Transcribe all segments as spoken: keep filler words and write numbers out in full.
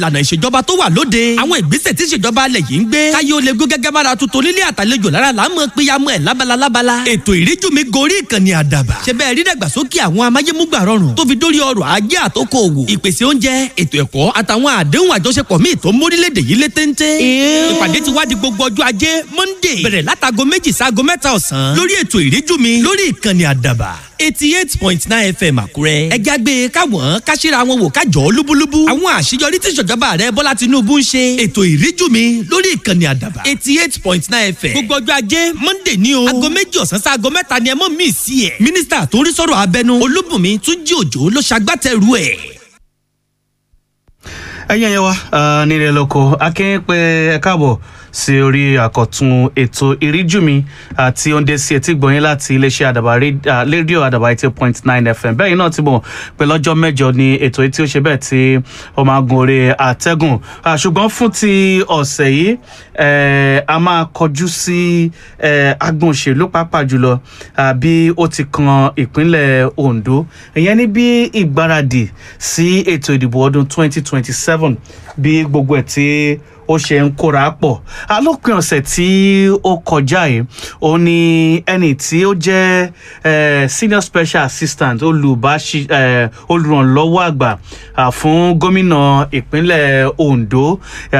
lànà ìṣèjọba tó wà lóde. àwọn ìgbésẹ̀ tí ìṣèjọba alẹ̀ yìí ń gbé. káyé olè gó gẹ́gẹ́ bára tuntun nílé àtàlejò lára là ń mọ̀ péyàmọ́ ẹ̀ lábala lábala. ètò ìríjú mi gorí ìkànnì àdàbà. ṣe bẹ́ẹ̀ rí dàgbàsókè àwọn amáyémúgbà rọrùn tó fi dórí ọrọ̀ ajé àtòkò òwò. ìpèsè oúnjẹ ètò ẹ̀kọ́ àtàwọn àdéhùn àjọṣepọ̀ míì tó mórílẹ̀-èdè yìí lé téńté. ìpàdé ti wá di gbogbo ọjọ́ ajé Monday bẹ̀rẹ̀ látago méjì sáago mẹ́ta ọ̀sán lórí ètò ìríjú mi lórí ìkànnì àdàbà eighty eight point nine F M Àkúrẹ́. ẹ jágbe káwọn káṣíra wọn wò kájọ lúbúlúbú. àwọn àṣeyọrí tí ìṣèjọba ààrẹ Bọ́lá Tinubu ń ṣe. ètò ìríjú mi lórí ìkànnì àdàbà eighty eight point nine F M. gbogbo ọjọ́ ajé Monday ní o. aago méjì ọ̀sán sí aago mẹ́ta ni ẹ mọ̀ mí sí ẹ̀. mínísítà tó ń rí sọ̀rọ̀ abẹnú Olúbùnmi Túnjí Òjó ló ṣagbátẹrù ẹ̀. ẹ̀yin ẹ̀yẹ wa nílẹ̀ lóko akin pé ẹ káàbọ̀ sí orí àkọ́tún ètò ìríjú mi àti oúnjẹ sí etí gbọ̀nyìn láti iléeṣẹ́ àdàbà rédíò àdàbà eighty point nine F M. bẹ́ẹ̀ náà ti mọ̀ pé lọ́jọ́ mẹ́jọ ni ètò yìí tí ó ṣe bẹ́ẹ̀ tí ó máa gun orí àtẹ́gùn. ṣùgbọ́n fún ti ọ̀sẹ̀ yìí a máa kọjú sí agbọn òṣèlú pàápàá jùlọ bí ó ti kan ìpínlẹ̀ Ondo. ìyẹn ní bí ìgbáradì sí ètò ìdìbò ọdún twenty twenty seven bí gbogbo ẹ̀ tí ó ṣe ń kóra pọ̀. alópin ọ̀sẹ̀ tí ó kọjá yìí ó ní ẹni tí ó jẹ́ senior special assistant olùrànlọ́wọ́ àgbà fún gómìnà ìpínlẹ̀ Ondo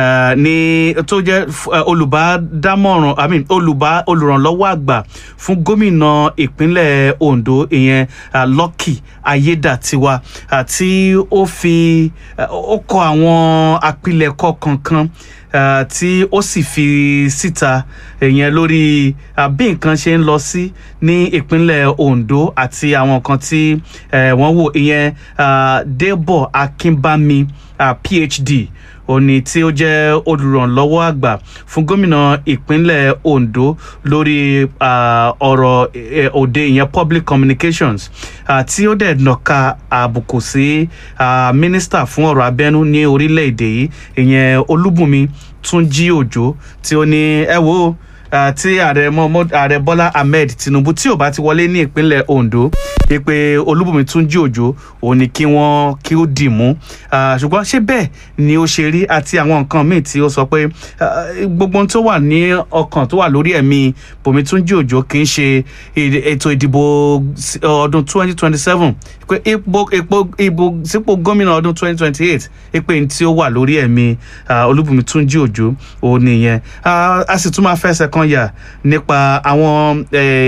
ní tó jẹ́ olùbádámọ̀ràn I mean olùbá olùrànlọ́wọ́ àgbà fún gómìnà ìpínlẹ̀ Ondo ìyẹn Lucky Ayédàtiwa tí ó fi ó kọ àwọn àpilẹ̀kọ kankan Uh, tí ó sì fi síta ìyẹn lórí uh, bí nǹkan ṣe ń lọ sí ní ìpínlẹ̀ Ondo àti àwọn nǹkan tí uh, wọ́n wò ìyẹn uh, Debo Akínbámi uh, P H D òní tí ó jẹ́ olùrànlọ́wọ́ àgbà fún gómìnà ìpínlẹ̀ Ondo lórí ọ̀rọ̀ òde ìyẹn public communications tí ó dẹ̀ nàka àbùkù sí mínísítà fún ọ̀rọ̀ abẹ́nú ní orílẹ̀-èdè yìí ìyẹn Olúbùnmi Túnjí Òjó tí ó ní ẹ wò tí ààrẹ ààrẹ Bọ́lá Ahmed Tinubu tí ò bá ti wọlé ní ìpínlẹ̀ Ondo pé Olúbùnmi Túnjí Òjó òun ni kí wọ́n kí ó dì mú ṣùgbọ́n ṣé bẹ́ẹ̀ ni ó ṣe rí àti àwọn nǹkan míì tí ó sọ pé gbogbo ohun tó wà ní ọkàn tó wà lórí ẹ̀mí Bùnmi Túnjí Òjó kì í ṣe ètò ìdìbò ọdún twenty twenty seven pé ipò ìbò sípò gómìnà ọdún twenty twenty eight pé ní tí ó wà lórí ẹ̀mí Olúbùnmi Túnjí Òjó òun nìyẹn a sì tún máa fẹsẹ̀ kan yà nípa àwọn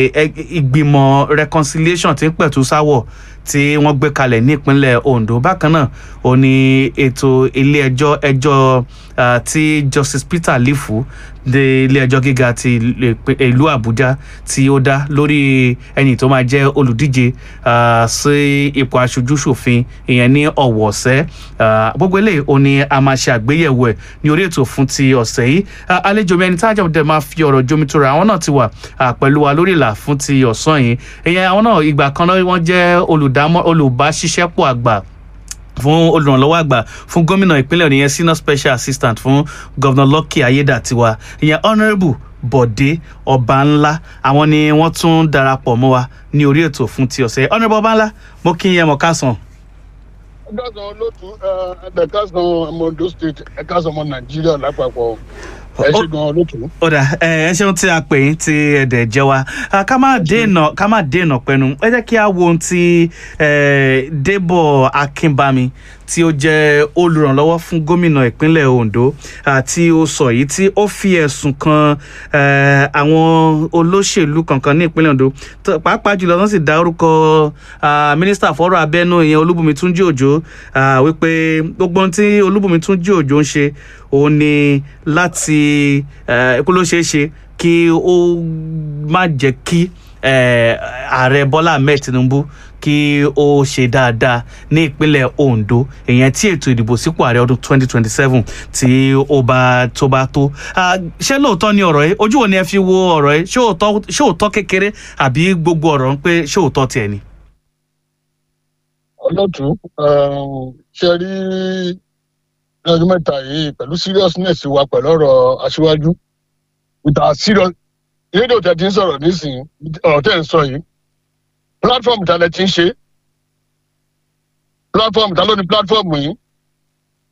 ìgbìmọ̀ reconciliation tí ń pẹ̀tù sáwọ̀ tí wọ́n gbé kalẹ̀ ní ìpínlẹ̀ Ondo. bákan náà ó ní ètò ilé ẹjọ́ ẹjọ́ tí Justice Peter Lifu de ilé ẹjọ́ gíga ti ìlú Àbújá tí ó dá lórí ẹni tó máa jẹ́ olùdíje sí ipò aṣojú ṣòfin ìyẹn ní ọ̀wọ̀ọ̀sẹ́. gbogbo eléyìí ó ní a máa ṣe àgbéyẹ̀wò ẹ̀ ní orí ètò fún ti ọ̀sẹ̀ yìí. àlejò mi ẹni tí àjọ dẹ̀ máa fi ọ̀rọ̀ jomitoro àwọn náà ti wà pẹ̀lú wa lórí ìlà fún ti ọ̀sán yìí. ìyẹn àwọn náà ìgbà kan náà wọ́n jẹ́ olùbáṣiṣẹ́pọ̀ àgbà fún olùrànlọ́wọ́ àgbà fún gómìnà ìpínlẹ̀ Ọ̀yọ́ ìyẹn senior special assistant fún Governor Lucky Ayédàtiwa ìyẹn honourable Bọ̀dé Ọbànlá àwọn ni wọ́n tún darapọ̀ mọ́ wa ní orí ètò fún ti ọ̀sẹ̀. honourable Ọbànlá mo kí yẹn mọ̀ kásán. ẹ̀ka olóòtú ẹ̀ka sàn ọmọ Ondo state ẹ̀ka sàn ọmọ Nàìjíríà lápapọ̀ ẹ ṣe gan olóòtú. ọ̀dà ẹ ṣeun tí a pè yín tí ẹ̀dẹ̀ jẹ́ wa ká má dènà ká má dènà pẹ̀lú ẹ jẹ́ kí a wo ohun tí Debo Akínbámi tí ó jẹ́ olùrànlọ́wọ́ fún gómìnà ìpínlẹ̀ Ondo tí ó sọ yìí tí ó fi ẹ̀sùn kan àwọn olóṣèlú kankan ní ìpínlẹ̀ Ondo pàápàá jùlọ wọ́n sì dá orúkọ mínísítà fọ́rọ̀ abẹ́nú ìyẹn Olúbùnmi Túnjí Òjó wípé gbogbo ohun tí Olúbùnmi Túnjí Òjó ń ṣe òun ni láti kó ló ṣeé ṣe kí ó má jẹ́ kí ààrẹ Bọ́lá Ahmed Tinubu kí ó ṣe dáadáa ní ìpínlẹ̀ Ondo ìyẹn tí ètò ìdìbò sípò ààrẹ ọdún twenty twenty seven tí ó bá tó bá tó. ṣé lóòótọ́ ni ọ̀rọ̀ yìí ojú wo ni ẹ fi wo ọ̀rọ̀ yìí ṣé òótọ́ kékeré àbí gbogbo ọ̀rọ̀ ń pé ṣé òótọ́ tiẹ̀ ni. olóòtú ṣe rí ọdún mẹ́ta yìí pẹ̀lú seriousness wa pẹ̀lú ọ̀rọ̀ aṣíwájú with our serious rédíò tẹ̀ ti ń sọ̀rọ̀ nísìnyí ọ̀rọ̀ tẹ̀ ń sọ yìí platform ta lẹ ti ń ṣe platform ta ló ní platform yìí